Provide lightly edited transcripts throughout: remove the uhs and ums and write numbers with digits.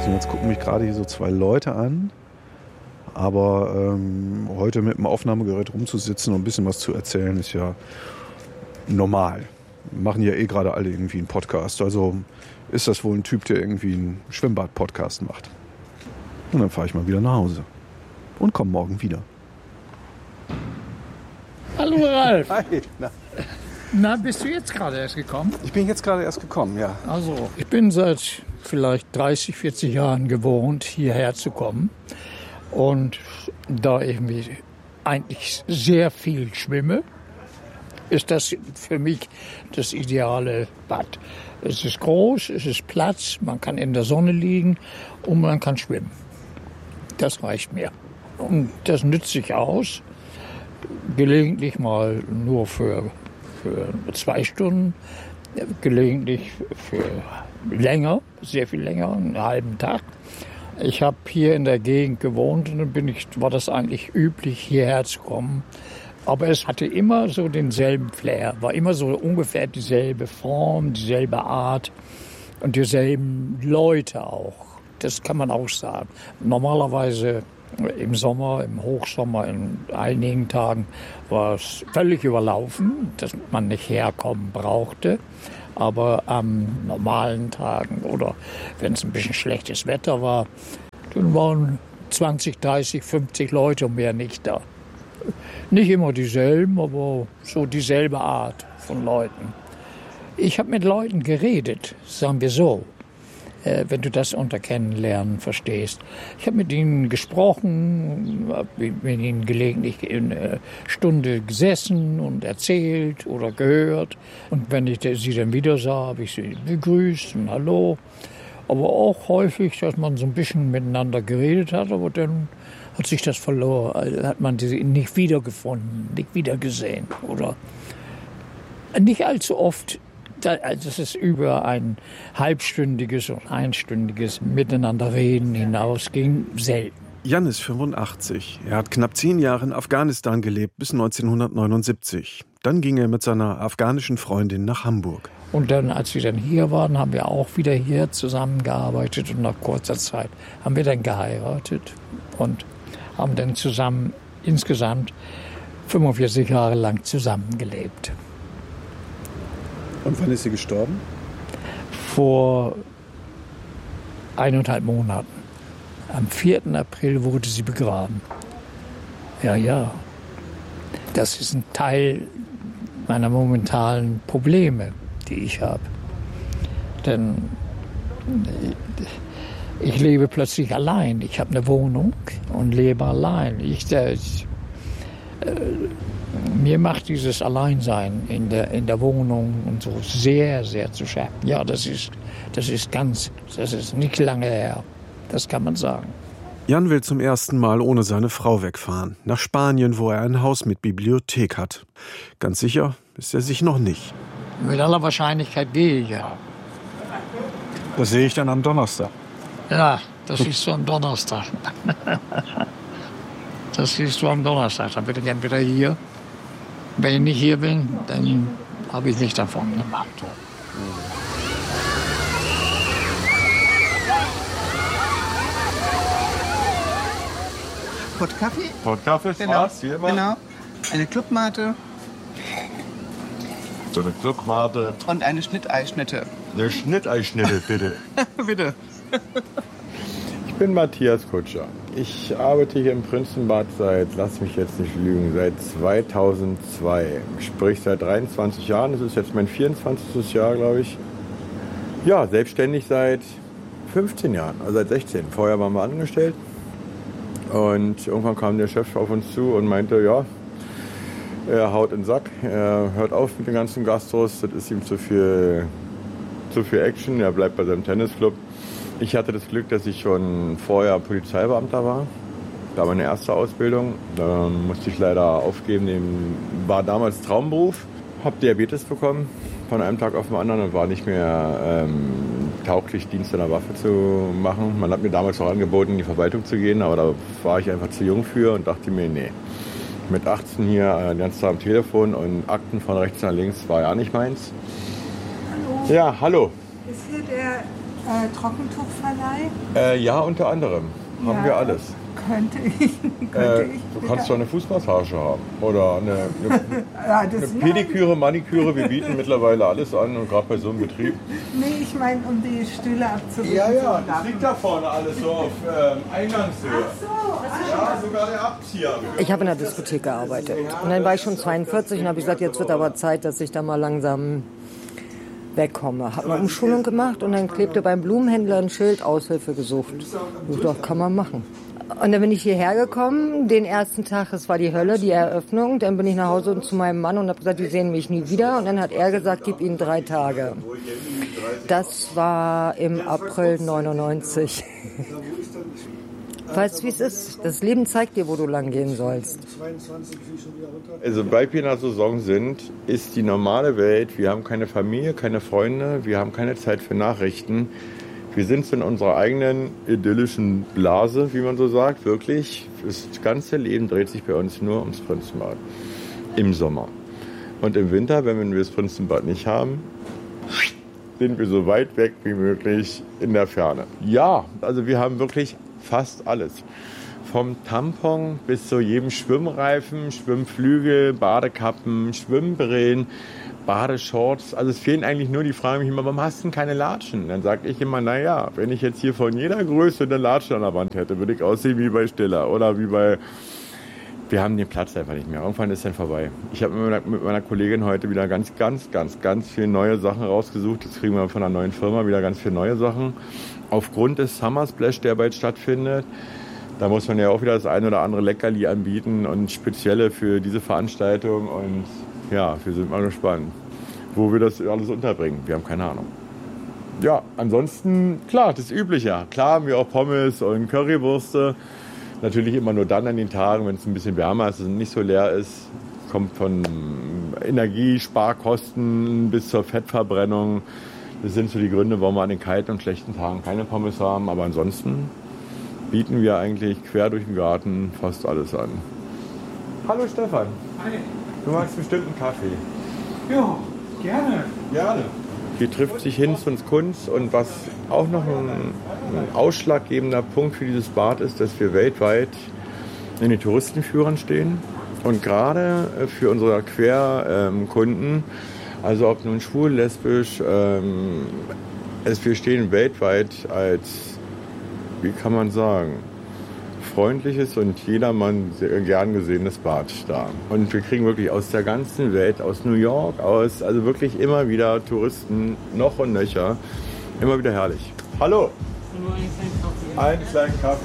Und jetzt gucken mich gerade hier so 2 Leute an. Aber heute mit dem Aufnahmegerät rumzusitzen und ein bisschen was zu erzählen, ist ja normal. Wir machen ja gerade alle irgendwie einen Podcast. Also ist das wohl ein Typ, der irgendwie einen Schwimmbad-Podcast macht. Und dann fahre ich mal wieder nach Hause. Und komme morgen wieder. Hallo Ralf. Hi. Na, bist du jetzt gerade erst gekommen? Ich bin jetzt gerade erst gekommen, ja. Also, ich bin seit vielleicht 30, 40 Jahren gewohnt, hierher zu kommen. Und da ich eigentlich sehr viel schwimme, ist das für mich das ideale Bad. Es ist groß, es ist Platz, man kann in der Sonne liegen und man kann schwimmen. Das reicht mir. Und das nützt sich aus, gelegentlich mal nur für 2 Stunden, gelegentlich für länger, sehr viel länger, einen halben Tag. Ich habe hier in der Gegend gewohnt und dann war das eigentlich üblich, hierher zu kommen. Aber es hatte immer so denselben Flair, war immer so ungefähr dieselbe Form, dieselbe Art und dieselben Leute auch. Das kann man auch sagen. Normalerweise im Sommer, im Hochsommer, in einigen Tagen war es völlig überlaufen, dass man nicht herkommen brauchte. Aber an normalen Tagen oder wenn es ein bisschen schlechtes Wetter war, dann waren 20, 30, 50 Leute und mehr nicht da. Nicht immer dieselben, aber so dieselbe Art von Leuten. Ich habe mit Leuten geredet, sagen wir so, wenn du das unter Kennenlernen verstehst. Ich habe mit ihnen gesprochen, habe mit ihnen gelegentlich eine Stunde gesessen und erzählt oder gehört. Und wenn ich sie dann wieder sah, habe ich sie begrüßt und Hallo. Aber auch häufig, dass man so ein bisschen miteinander geredet hat, aber dann hat sich das verloren, hat man sie nicht wiedergefunden, nicht wiedergesehen. Oder nicht allzu oft. Das ist über ein halbstündiges und einstündiges Miteinanderreden hinausging, selten. Jan ist 85. Er hat knapp 10 Jahre in Afghanistan gelebt, bis 1979. Dann ging er mit seiner afghanischen Freundin nach Hamburg. Und dann, als wir dann hier waren, haben wir auch wieder hier zusammengearbeitet. Und nach kurzer Zeit haben wir dann geheiratet und haben dann zusammen insgesamt 45 Jahre lang zusammengelebt. Und wann ist sie gestorben? Vor 1,5 Monaten. Am 4. April wurde sie begraben. Ja. Das ist ein Teil meiner momentanen Probleme, die ich habe. Denn ich lebe plötzlich allein. Ich habe eine Wohnung und lebe allein. Mir macht dieses Alleinsein in der Wohnung und so sehr, sehr zu schaffen. Ja, das ist nicht lange her. Das kann man sagen. Jan will zum ersten Mal ohne seine Frau wegfahren. Nach Spanien, wo er ein Haus mit Bibliothek hat. Ganz sicher ist er sich noch nicht. Mit aller Wahrscheinlichkeit gehe ich ja. Das sehe ich dann am Donnerstag. Ja, das siehst du am Donnerstag. Das siehst du am Donnerstag. Dann bin ich entweder hier. Wenn ich nicht hier bin, dann habe ich nicht davon gemacht. Pott Kaffee? Pott Kaffee, Spaß, hier immer. Genau. Eine Clubmate So eine Clubmate. und eine Schnitteischnitte. Eine Schnitteischnitte, bitte. Bitte. Ich bin Matthias Kutscher. Ich arbeite hier im Prinzenbad lass mich jetzt nicht lügen, seit 2002. Sprich seit 23 Jahren. Das ist jetzt mein 24. Jahr, glaube ich. Ja, selbstständig seit 15 Jahren, also seit 16. Vorher waren wir angestellt. Und irgendwann kam der Chef auf uns zu und meinte, ja, er haut in den Sack, er hört auf mit den ganzen Gastros, das ist ihm zu viel Action, er bleibt bei seinem Tennisclub. Ich hatte das Glück, dass ich schon vorher Polizeibeamter war. Da war meine erste Ausbildung. Da musste ich leider aufgeben. War damals Traumberuf. Habe Diabetes bekommen von einem Tag auf den anderen und war nicht mehr tauglich, Dienst an der Waffe zu machen. Man hat mir damals auch angeboten, in die Verwaltung zu gehen, aber da war ich einfach zu jung für und dachte mir, nee. Mit 18 hier den ganzen Tag am Telefon und Akten von rechts nach links war ja nicht meins. Hallo. Ja, hallo. Ist hier der Trockentuchverleih? Ja, unter anderem. Haben wir alles. Könnte ich. Du kannst doch eine Fußmassage haben. Oder eine Ja, das Pediküre, Maniküre. Wir bieten mittlerweile alles an und gerade bei so einem Betrieb. Nee, ich meine, um die Stühle abzuwischen. Ja, das liegt da vorne alles so auf Eingangshöhe. Ja, sogar der Abzieher. Ich habe in der Diskothek gearbeitet. Und dann war ich schon 42 und habe gesagt, jetzt wird aber Zeit, dass ich da mal langsam wegkomme. Habe eine Umschulung gemacht und dann klebte beim Blumenhändler ein Schild, Aushilfe gesucht. Ich dachte, kann man machen. Und dann bin ich hierher gekommen, den ersten Tag, es war die Hölle, die Eröffnung. Dann bin ich nach Hause zu meinem Mann und habe gesagt, die sehen mich nie wieder. Und dann hat er gesagt, gib ihnen 3 Tage. Das war im April 99. Weißt du, wie es ist? Das Leben zeigt dir, wo du lang gehen sollst. Also, sobald wir in der Saison sind, ist die normale Welt, wir haben keine Familie, keine Freunde, wir haben keine Zeit für Nachrichten. Wir sind so in unserer eigenen idyllischen Blase, wie man so sagt, wirklich. Das ganze Leben dreht sich bei uns nur ums Prinzenbad. Im Sommer. Und im Winter, wenn wir das Prinzenbad nicht haben, sind wir so weit weg wie möglich in der Ferne. Ja, also wir haben wirklich fast alles. Vom Tampon bis zu jedem Schwimmreifen, Schwimmflügel, Badekappen, Schwimmbrillen, Badeshorts. Also es fehlen eigentlich nur, die fragen mich immer, warum hast du denn keine Latschen? Dann sage ich immer, naja, wenn ich jetzt hier von jeder Größe eine Latschen an der Wand hätte, würde ich aussehen wie bei Stiller oder wie bei... Wir haben den Platz einfach nicht mehr. Irgendwann ist dann vorbei. Ich habe mit meiner Kollegin heute wieder ganz viele neue Sachen rausgesucht. Jetzt kriegen wir von einer neuen Firma wieder ganz viele neue Sachen. Aufgrund des Summer Splash, der bald stattfindet, da muss man ja auch wieder das ein oder andere Leckerli anbieten und spezielle für diese Veranstaltung. Und ja, wir sind mal gespannt, wo wir das alles unterbringen. Wir haben keine Ahnung. Ja, ansonsten, klar, das Übliche. Klar haben wir auch Pommes und Currywürste. Natürlich immer nur dann an den Tagen, wenn es ein bisschen wärmer ist und nicht so leer ist. Kommt von Energiesparkosten bis zur Fettverbrennung. Das sind so die Gründe, warum wir an den kalten und schlechten Tagen keine Pommes haben. Aber ansonsten bieten wir eigentlich quer durch den Garten fast alles an. Hallo Stefan. Hi. Du magst bestimmt einen Kaffee. Ja, gerne. Gerne. Hier trifft sich Hinz und Kunz und was auch noch ein ausschlaggebender Punkt für dieses Bad ist, dass wir weltweit in den Touristenführern stehen und gerade für unsere Querkunden, also ob nun schwul, lesbisch, wir stehen weltweit als, wie kann man sagen, freundliches und jedermann sehr gern gesehenes Bad da. Und wir kriegen wirklich aus der ganzen Welt, aus New York, also wirklich immer wieder Touristen, noch und nöcher. Immer wieder herrlich. Hallo! Nur einen kleinen Kaffee. Einen kleinen Kaffee.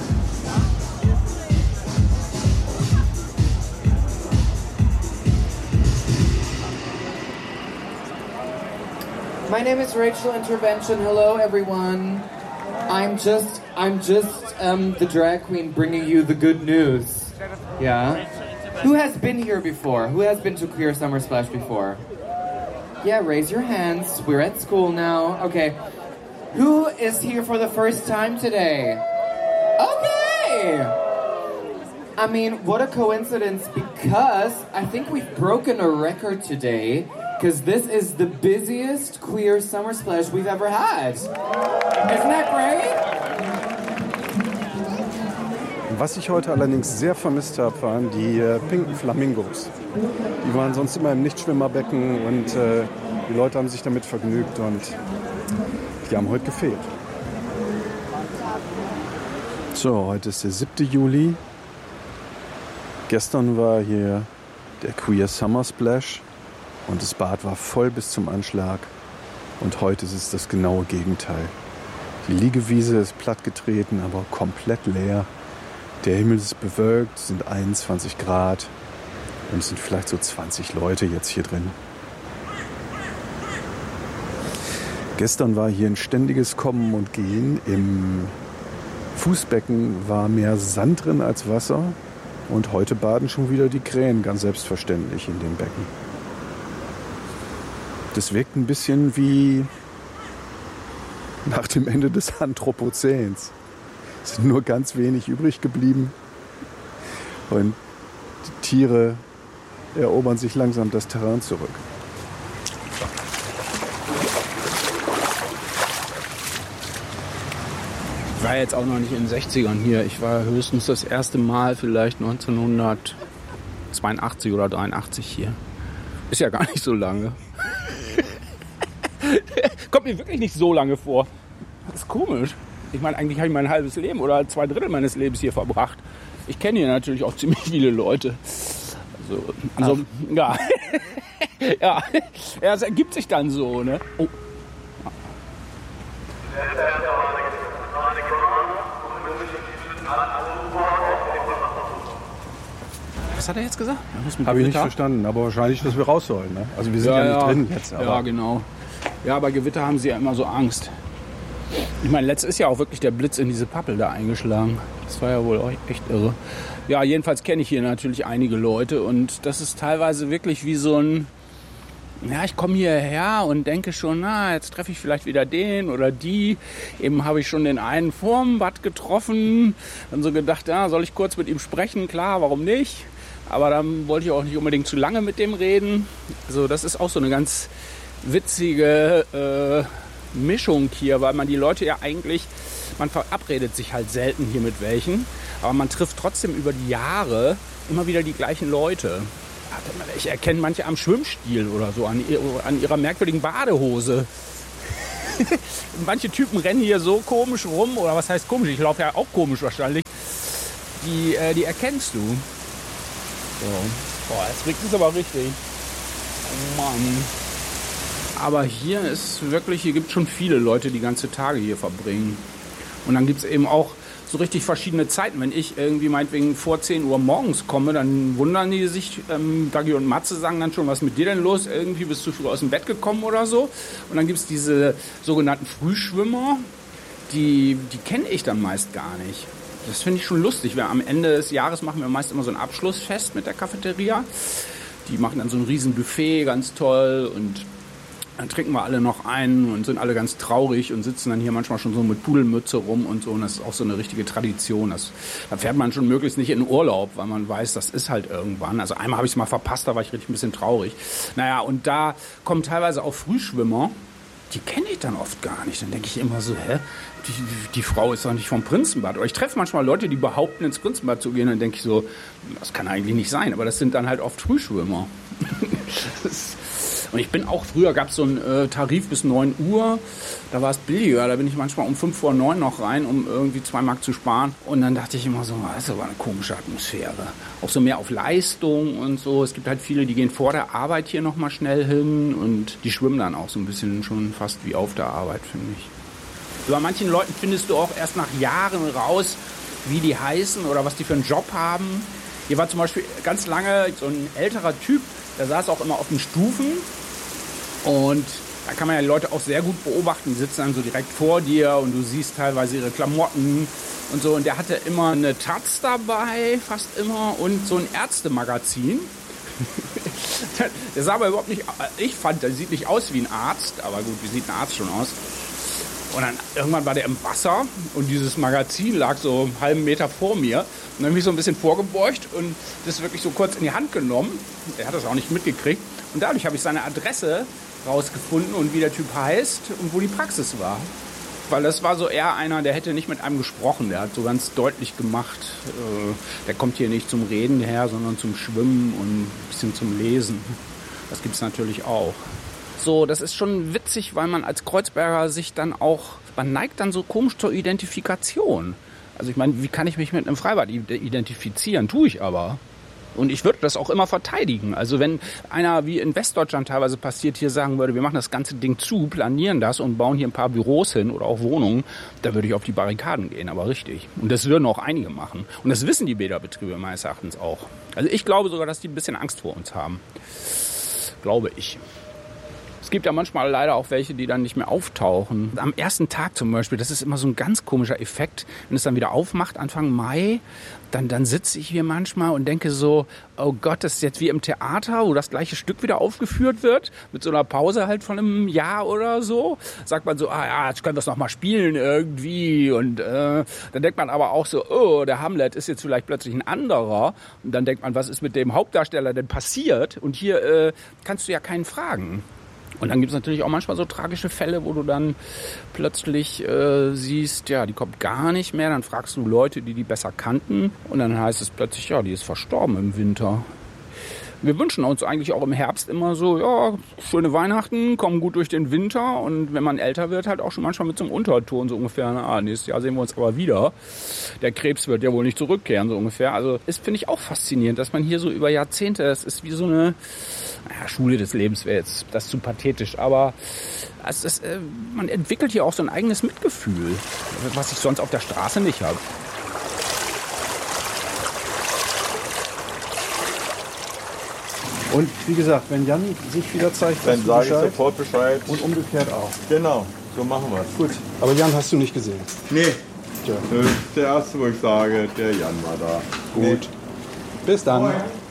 My name is Rachel Intervention. Hello, everyone. I'm just the drag queen bringing you the good news. Yeah. Who has been here before? Who has been to Queer Summer Splash before? Yeah, raise your hands. We're at school now. Okay. Who is here for the first time today? Okay. I mean, what a coincidence, because I think we've broken a record today, because this is the busiest Queer Summer Splash we've ever had. Isn't that great? Was ich heute allerdings sehr vermisst habe, waren die pinken Flamingos. Die waren sonst immer im Nichtschwimmerbecken und die Leute haben sich damit vergnügt und die haben heute gefehlt. So, heute ist der 7. Juli. Gestern war hier der Queer Summer Splash und das Bad war voll bis zum Anschlag. Und heute ist es das genaue Gegenteil. Die Liegewiese ist plattgetreten, aber komplett leer. Der Himmel ist bewölkt, es sind 21 Grad und es sind vielleicht so 20 Leute jetzt hier drin. Gestern war hier ein ständiges Kommen und Gehen. Im Fußbecken war mehr Sand drin als Wasser. Und heute baden schon wieder die Krähen ganz selbstverständlich in dem Becken. Das wirkt ein bisschen wie nach dem Ende des Anthropozäns. Es sind nur ganz wenig übrig geblieben. Und die Tiere erobern sich langsam das Terrain zurück. Ich war jetzt auch noch nicht in den 60ern hier. Ich war höchstens das erste Mal vielleicht 1982 oder 83 hier. Ist ja gar nicht so lange. Kommt mir wirklich nicht so lange vor. Das ist komisch. Ich meine, eigentlich habe ich mein halbes Leben oder 2/3 meines Lebens hier verbracht. Ich kenne hier natürlich auch ziemlich viele Leute. Also ja. Ja, es ergibt sich dann so, ne? Oh. Was hat er jetzt gesagt? Habe ich nicht verstanden, aber wahrscheinlich, dass wir raus sollen. Ne? Also wir sind ja nicht drin jetzt. Aber ja, genau. Ja, bei Gewitter haben sie ja immer so Angst. Ich meine, letztes ist ja auch wirklich der Blitz in diese Pappel da eingeschlagen. Das war ja wohl auch echt irre. Ja, jedenfalls kenne ich hier natürlich einige Leute und das ist teilweise wirklich wie so ein... Ja, ich komme hierher und denke schon, na, jetzt treffe ich vielleicht wieder den oder die. Eben habe ich schon den einen vorm Bad getroffen. Dann so gedacht, ja, soll ich kurz mit ihm sprechen? Klar, warum nicht? Aber dann wollte ich auch nicht unbedingt zu lange mit dem reden. Also das ist auch so eine ganz witzige Mischung hier, weil man die Leute ja eigentlich, man verabredet sich halt selten hier mit welchen, aber man trifft trotzdem über die Jahre immer wieder die gleichen Leute. Ich erkenne manche am Schwimmstil oder so, an ihrer merkwürdigen Badehose. Manche Typen rennen hier so komisch rum, oder was heißt komisch? Ich laufe ja auch komisch wahrscheinlich. Die erkennst du. So. Boah, jetzt regt es aber richtig. Oh Mann. Aber hier gibt es schon viele Leute, die ganze Tage hier verbringen. Und dann gibt es eben auch so richtig verschiedene Zeiten. Wenn ich irgendwie meinetwegen vor 10 Uhr morgens komme, dann wundern die sich, Dagi und Matze sagen dann schon, was ist mit dir denn los? Irgendwie bist du früh aus dem Bett gekommen oder so. Und dann gibt es diese sogenannten Frühschwimmer, die kenne ich dann meist gar nicht. Das finde ich schon lustig. Am Ende des Jahres machen wir meist immer so ein Abschlussfest mit der Cafeteria. Die machen dann so ein riesen Buffet, ganz toll, und dann trinken wir alle noch ein und sind alle ganz traurig und sitzen dann hier manchmal schon so mit Pudelmütze rum und so. Und das ist auch so eine richtige Tradition. Da fährt man schon möglichst nicht in den Urlaub, weil man weiß, das ist halt irgendwann. Also einmal habe ich es mal verpasst, da war ich richtig ein bisschen traurig. Naja, und da kommen teilweise auch Frühschwimmer. Die kenne ich dann oft gar nicht. Dann denke ich immer so, die Frau ist doch nicht vom Prinzenbad. Oder ich treffe manchmal Leute, die behaupten, ins Prinzenbad zu gehen. Dann denke ich so, das kann eigentlich nicht sein. Aber das sind dann halt oft Frühschwimmer. Und ich bin auch, früher gab es so einen Tarif bis 9 Uhr, da war es billiger, da bin ich manchmal um 5 vor 9 noch rein, um irgendwie 2 Mark zu sparen. Und dann dachte ich immer so, das ist aber eine komische Atmosphäre. Auch so mehr auf Leistung und so. Es gibt halt viele, die gehen vor der Arbeit hier nochmal schnell hin und die schwimmen dann auch so ein bisschen schon fast wie auf der Arbeit, finde ich. Bei manchen Leuten findest du auch erst nach Jahren raus, wie die heißen oder was die für einen Job haben. Hier war zum Beispiel ganz lange so ein älterer Typ, der saß auch immer auf den Stufen. Und da kann man ja die Leute auch sehr gut beobachten. Die sitzen dann so direkt vor dir und du siehst teilweise ihre Klamotten und so. Und der hatte immer eine Taz dabei, fast immer, und so ein Ärztemagazin. Der sah aber überhaupt nicht, ich fand, der sieht nicht aus wie ein Arzt. Aber gut, wie sieht ein Arzt schon aus? Und dann irgendwann war der im Wasser und dieses Magazin lag so einen halben Meter vor mir. Und dann habe ich so ein bisschen vorgebeugt und das wirklich so kurz in die Hand genommen. Er hat das auch nicht mitgekriegt. Und dadurch habe ich seine Adresse rausgefunden und wie der Typ heißt und wo die Praxis war. Weil das war so eher einer, der hätte nicht mit einem gesprochen. Der hat so ganz deutlich gemacht, der kommt hier nicht zum Reden her, sondern zum Schwimmen und ein bisschen zum Lesen. Das gibt es natürlich auch. So, das ist schon witzig, weil man als Kreuzberger sich dann auch, man neigt dann so komisch zur Identifikation. Also ich meine, wie kann ich mich mit einem Freibad identifizieren? Tue ich aber. Und ich würde das auch immer verteidigen. Also wenn einer, wie in Westdeutschland teilweise passiert, hier sagen würde, wir machen das ganze Ding zu, planieren das und bauen hier ein paar Büros hin oder auch Wohnungen, da würde ich auf die Barrikaden gehen, aber richtig. Und das würden auch einige machen. Und das wissen die Bäderbetriebe meines Erachtens auch. Also ich glaube sogar, dass die ein bisschen Angst vor uns haben. Glaube ich. Es gibt ja manchmal leider auch welche, die dann nicht mehr auftauchen. Am ersten Tag zum Beispiel, das ist immer so ein ganz komischer Effekt. Wenn es dann wieder aufmacht, Anfang Mai, dann sitze ich hier manchmal und denke so, oh Gott, das ist jetzt wie im Theater, wo das gleiche Stück wieder aufgeführt wird, mit so einer Pause halt von einem Jahr oder so. Sagt man so, jetzt können wir es noch mal spielen irgendwie. Und dann denkt man aber auch so, oh, der Hamlet ist jetzt vielleicht plötzlich ein anderer. Und dann denkt man, was ist mit dem Hauptdarsteller denn passiert? Und hier kannst du ja keinen fragen. Und dann gibt es natürlich auch manchmal so tragische Fälle, wo du dann plötzlich siehst, ja, die kommt gar nicht mehr. Dann fragst du Leute, die besser kannten. Und dann heißt es plötzlich, ja, die ist verstorben im Winter. Wir wünschen uns eigentlich auch im Herbst immer so, ja, schöne Weihnachten, kommen gut durch den Winter. Und wenn man älter wird, halt auch schon manchmal mit so einem Unterton so ungefähr, nächstes Jahr sehen wir uns aber wieder. Der Krebs wird ja wohl nicht zurückkehren, so ungefähr. Also das finde ich auch faszinierend, dass man hier so über Jahrzehnte, das ist wie so eine Schule des Lebens, wäre jetzt das zu pathetisch, aber man entwickelt hier auch so ein eigenes Mitgefühl, was ich sonst auf der Straße nicht habe. Und wie gesagt, wenn Jan sich wieder zeigt, dann sage ich sofort Bescheid. Und umgekehrt auch. Genau, so machen wir es. Gut, aber Jan hast du nicht gesehen? Nee, Tja. der erste, wo ich sage, der Jan war da. Gut. Nee. Bis dann.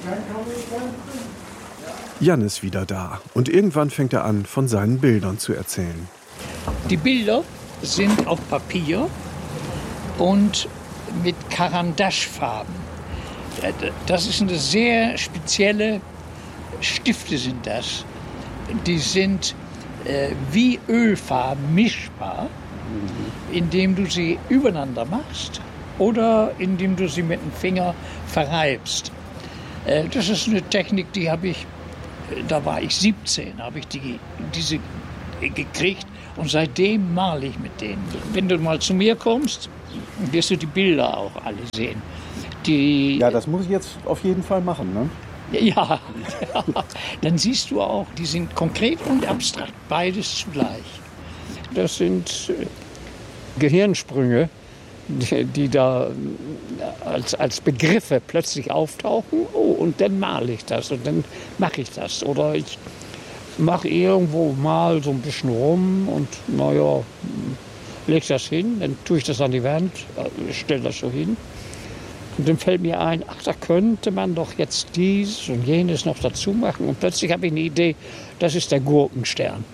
Jan ist wieder da und irgendwann fängt er an, von seinen Bildern zu erzählen. Die Bilder sind auf Papier und mit Karandaschfarben. Das ist eine sehr spezielle Stifte sind das. Die sind wie Ölfarben mischbar, indem du sie übereinander machst oder indem du sie mit dem Finger verreibst. Das ist eine Technik, die habe ich, da war ich 17, habe ich diese gekriegt und seitdem male ich mit denen. Wenn du mal zu mir kommst, wirst du die Bilder auch alle sehen. Ja, das muss ich jetzt auf jeden Fall machen, ne? Ja, dann siehst du auch, die sind konkret und abstrakt, beides zugleich. Das sind Gehirnsprünge, die da als Begriffe plötzlich auftauchen. Oh, und dann male ich das und dann mache ich das. Oder ich mache irgendwo mal so ein bisschen rum und naja, leg das hin, dann tue ich das an die Wand, stelle das so hin. Und dann fällt mir ein, ach, da könnte man doch jetzt dies und jenes noch dazu machen. Und plötzlich habe ich eine Idee, das ist der Gurkenstern.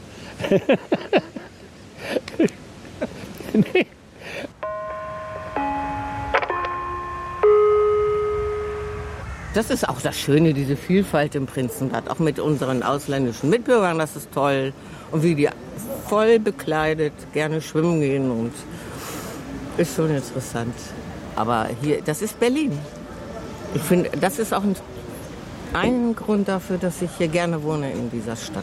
Nee. Das ist auch das Schöne, diese Vielfalt im Prinzenbad. Auch mit unseren ausländischen Mitbürgern, das ist toll. Und wie die voll bekleidet gerne schwimmen gehen. Und ist schon interessant. Aber hier, das ist Berlin. Ich finde, das ist auch ein Grund dafür, dass ich hier gerne wohne in dieser Stadt.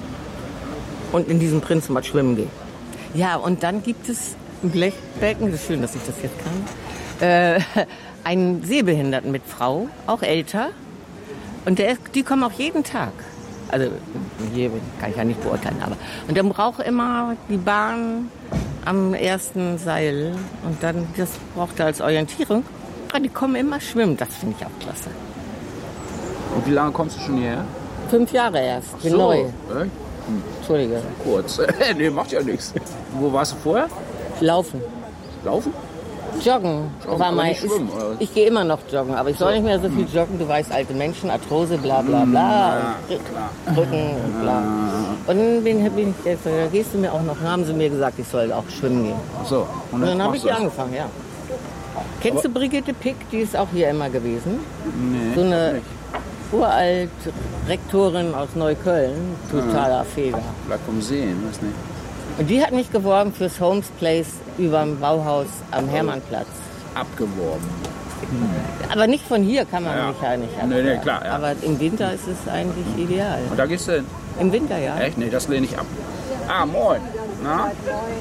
Und in diesem Prinzenbad schwimmen gehe. Ja, und dann gibt es im Blechbecken, das ist schön, dass ich das jetzt kann, einen Sehbehinderten mit Frau, auch älter. Und die kommen auch jeden Tag. Also, hier kann ich ja nicht beurteilen, aber. Und der braucht immer die Bahn am ersten Seil und dann, das braucht er als Orientierung. Und die kommen immer schwimmen, das finde ich auch klasse. Und wie lange kommst du schon hierher? 5 Jahre erst, bin so, neu. Entschuldige. Kurz. Nee, macht ja nichts. Wo warst du vorher? Laufen. Laufen? Joggen. War mein, ich gehe immer noch joggen, aber ich soll nicht mehr so viel joggen. Du weißt, alte Menschen, Arthrose, bla bla bla, Rücken und bla. Und dann bin ich jetzt, da gehst du mir auch noch, haben sie mir gesagt, ich soll auch schwimmen gehen. So. Und dann habe ich hier angefangen, ja. Kennst du Brigitte Pick? Die ist auch hier immer gewesen. Nee. So eine uralt Rektorin aus Neukölln, totaler Feger. Vielleicht vom Sehen, weiß nicht. Und die hat mich geworben fürs Holmes Place über dem Bauhaus am Hermannplatz. Abgeworben. Aber nicht von hier kann man mich ja nicht abwerben. Nee, klar. Ja. Aber im Winter ist es eigentlich ideal. Und da gehst du hin? Im Winter, ja. Echt? Nee, das lehne ich ab. Ah, moin. Na?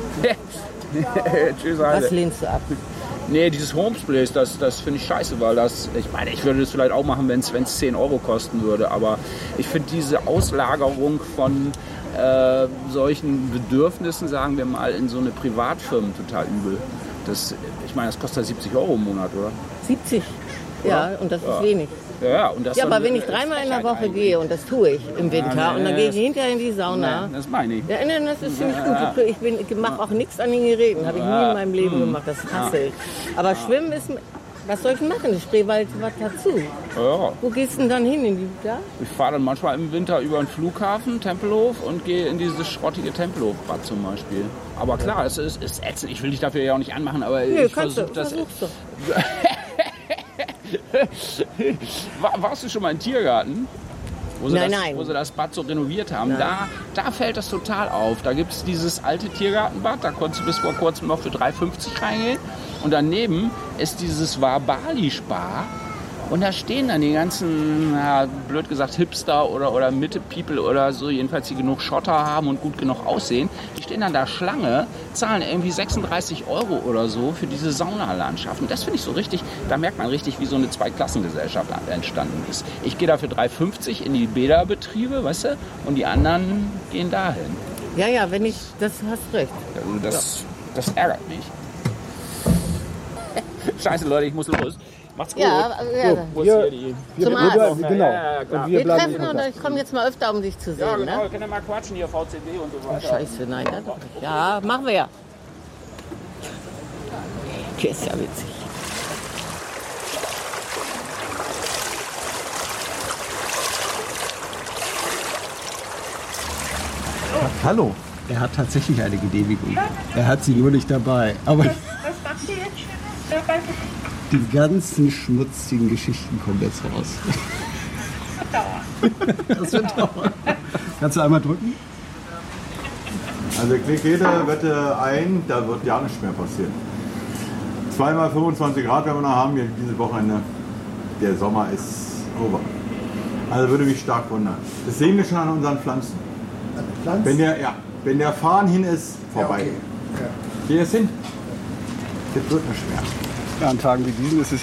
Tschüss, alle. Was lehnst du ab? Nee, dieses Holmes Place, das finde ich scheiße, weil ich meine, ich würde das vielleicht auch machen, wenn es 10 Euro kosten würde, aber ich finde diese Auslagerung von solchen Bedürfnissen, sagen wir mal, in so eine Privatfirmen total übel. Ich meine, das kostet 70 Euro im Monat, oder? 70? Oder? Ja, und das ist wenig. Ja, und das ja, aber wenn ich 3-mal in der Woche gehe, und das tue ich im Winter, und dann gehe ich hinterher in die Sauna. Nee, das meine ich. Ja, nee, das ist ziemlich gut. Ich mache auch nichts an den Geräten, habe ich nie in meinem Leben gemacht, das hasse ich. Aber Schwimmen ist, was soll ich machen? Ich Spreewald, was dazu? Ja. Wo gehst du denn dann hin? Ich fahre dann manchmal im Winter über den Flughafen, Tempelhof, und gehe in dieses schrottige Tempelhofbad zum Beispiel. Aber klar, es ist ätzend. Ich will dich dafür ja auch nicht anmachen, aber ich versuche das. Warst du schon mal im Tiergarten? wo sie, Nein. wo sie das Bad so renoviert haben. Da fällt das total auf. Da gibt es dieses alte Tiergartenbad, da konntest du bis vor kurzem noch für 3,50 reingehen. Und daneben ist dieses Wabali-Spa. Und da stehen dann die ganzen, blöd gesagt, Hipster oder Mitte-People oder so, jedenfalls die genug Schotter haben und gut genug aussehen. Die stehen dann da Schlange, zahlen irgendwie 36 € oder so für diese Saunalandschaft. Und das finde ich so richtig, da merkt man richtig, wie so eine Zweiklassengesellschaft entstanden ist. Ich gehe da für 3,50 in die Bäderbetriebe, weißt du, und die anderen gehen dahin. Ja, das hast recht. Also das ärgert mich. Scheiße, Leute, ich muss los. Macht's gut. Ja, Wo ist hier die? Zum Arzt. Genau. Ja, Und Wir bleiben treffen in und Kontakt. ich komme jetzt mal öfter, um dich zu sehen. Ja, genau. Wir Ne? können ja mal quatschen hier, VCD und so Oh, weiter. Scheiße, nein, das doch nicht. Ja, machen wir ja. Okay, ist ja witzig. Hallo. Er hat tatsächlich eine Genehmigung. Er hat sie nur nicht dabei. Aber Was machst du jetzt? die ganzen schmutzigen Geschichten kommen jetzt raus. Das wird dauern. Kannst du einmal drücken? Also klick jede Wette ein, da wird ja nichts mehr passieren. 2 mal 25 Grad werden wir noch haben, hier diese Wochenende. Der Sommer ist over. Also würde mich stark wundern. Das sehen wir schon an unseren Pflanzen. Wenn der Farn hin ist, vorbei. Hier ist hin. Das wird nicht mehr. Ja, an Tagen wie diesen ist es